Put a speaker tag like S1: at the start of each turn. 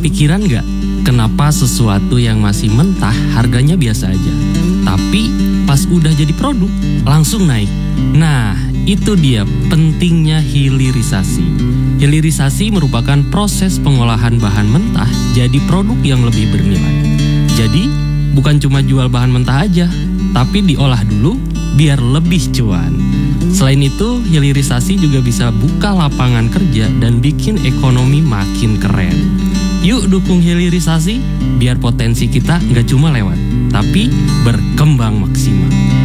S1: Kepikiran gak kenapa sesuatu yang masih mentah harganya biasa aja, tapi pas udah jadi produk langsung naik? Nah, itu dia pentingnya hilirisasi. Hilirisasi merupakan proses pengolahan bahan mentah jadi produk yang lebih bernilai. Jadi, bukan cuma jual bahan mentah aja, tapi diolah dulu biar lebih cuan. Selain itu, hilirisasi juga bisa buka lapangan kerja dan bikin ekonomi makin keren. Yuk dukung hilirisasi, biar potensi kita nggak cuma lewat, tapi berkembang maksimal.